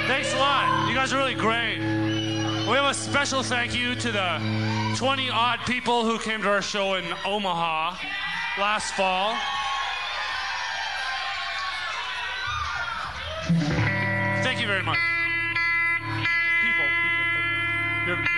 Thanks a lot. You guys are really great. We have a special thank you to the 20-odd people who came to our show in Omaha last fall. Thank you very much. People.